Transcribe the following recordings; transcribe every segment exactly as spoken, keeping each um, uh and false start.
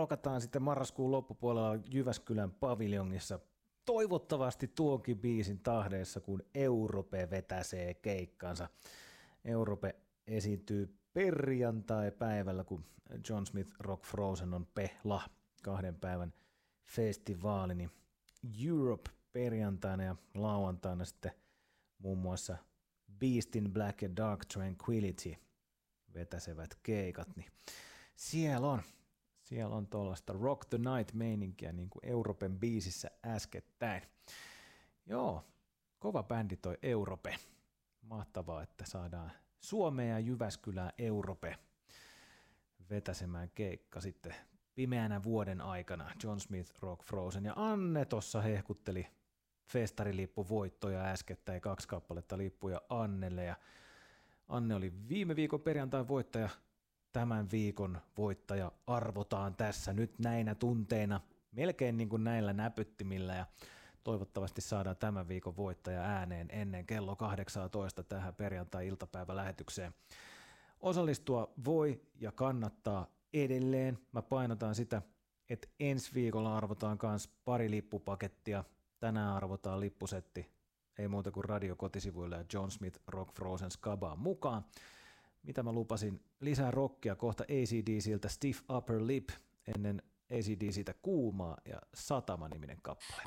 rokataan sitten marraskuun loppupuolella Jyväskylän paviljongissa toivottavasti tuonkin biisin tahdeessa, kun Europe vetäsee keikkansa. Europe esiintyy perjantai-päivällä, kun John Smith Rock Frozen on Pehla kahden päivän festivaali, niin Europe perjantaina ja lauantaina sitten muun muassa Beast in Black ja Dark Tranquility vetäsevät keikat, niin siellä on, siellä on tuollaista Rock the Night-meininkiä niin kuin Europen biisissä äskettäin. Joo, kova bändi toi Europe. Mahtavaa, että saadaan Suomeen ja Jyväskylään Europe vetäsemään keikka sitten pimeänä vuoden aikana. John Smith Rock Frozen ja Anne tuossa hehkutteli festarilippuvoittoja äskettäin, kaksi kappaletta lippuja Annelle, ja Anne oli viime viikon perjantain voittaja, tämän viikon voittaja arvotaan tässä nyt näinä tunteina, melkein niin kuin näillä näpyttimillä, ja toivottavasti saadaan tämän viikon voittaja ääneen ennen kello kahdeksantoista tähän perjantai-iltapäivälähetykseen. Osallistua voi ja kannattaa edelleen. Mä painotan sitä, että ensi viikolla arvotaan myös pari lippupakettia. Tänään arvotaan lippusetti, ei muuta kuin radiokotisivuille ja John Smith Rock Frozen Skabaan mukaan. Mitä mä lupasin? Lisää rockia kohta A C D C:ltä Stiff Upper Lip, ennen A C D C:tä Kuumaa ja Satama-niminen kappale.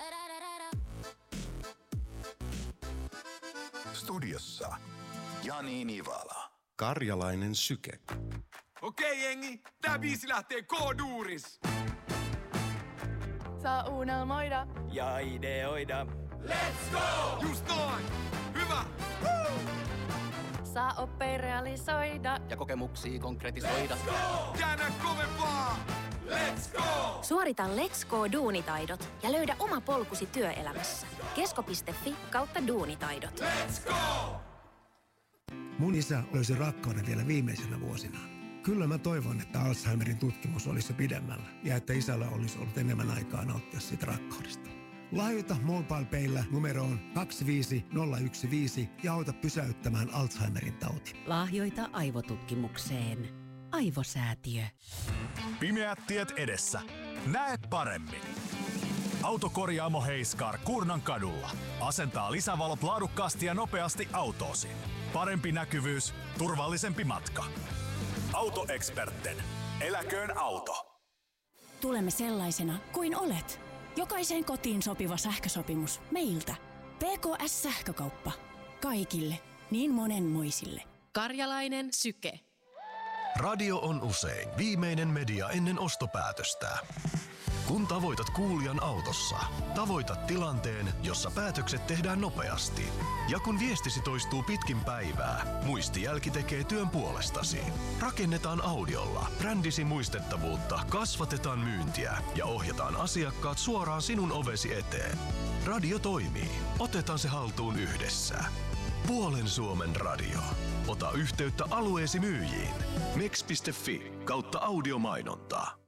Studiossa Jani Nivala. Karjalainen syke. Okei jengi, tää biisi lähtee K-duuris. Saa unelmoida Ja ideoida. Let's go! Just noin! Hyvä! Woo! saa oppia realisoida Ja kokemuksia konkretisoida. Let's go! Käännä kovempaa! Let's go! Suorita Let's Go-duunitaidot ja löydä oma polkusi työelämässä. Kesko piste fi kautta duunitaidot. Let's go! Mun isä löysi rakkauden vielä viimeisenä vuosinaan. Kyllä mä toivon, että Alzheimerin tutkimus olisi pidemmällä ja että isällä olisi ollut enemmän aikaa nauttia siitä rakkaudesta. Lahjoita MobilePayllä numeroon kaksi viisi nolla yksi viisi ja auta pysäyttämään Alzheimerin tauti. Lahjoita aivotutkimukseen. Aivosäätiö. Pimeät tiet edessä. Näe paremmin. Autokorjaamo Heiskar Kurnan kadulla. Asentaa lisävalot laadukkaasti ja nopeasti autoosi. Parempi näkyvyys, turvallisempi matka. Autoeksperten. Eläköön auto. Tulemme sellaisena kuin olet. Jokaiseen kotiin sopiva sähkösopimus meiltä. P K S-sähkökauppa. Kaikille, niin monenmoisille. Karjalainen syke. Radio on usein viimeinen media ennen ostopäätöstä. Kun tavoitat kuulijan autossa, tavoitat tilanteen, jossa päätökset tehdään nopeasti. Ja kun viestisi toistuu pitkin päivää, muistijälki tekee työn puolestasi. Rakennetaan audiolla brändisi muistettavuutta, kasvatetaan myyntiä ja ohjataan asiakkaat suoraan sinun ovesi eteen. Radio toimii. Otetaan se haltuun yhdessä. Puolen Suomen radio. Ota yhteyttä alueesi myyjiin. Mex piste fi kautta audiomainontaa.